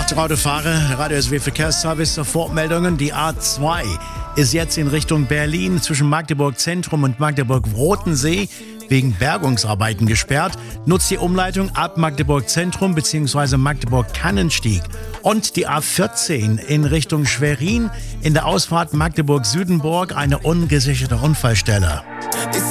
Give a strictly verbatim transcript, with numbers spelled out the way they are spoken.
Autofahrer, Radio S W Verkehrsservice, Sofortmeldungen. Die A zwei ist jetzt in Richtung Berlin zwischen Magdeburg Zentrum und Magdeburg Rotensee wegen Bergungsarbeiten gesperrt. Nutzt die Umleitung ab Magdeburg Zentrum bzw. Magdeburg Kannenstieg. Und die A vierzehn in Richtung Schwerin in der Ausfahrt Magdeburg Südenburg eine ungesicherte Unfallstelle.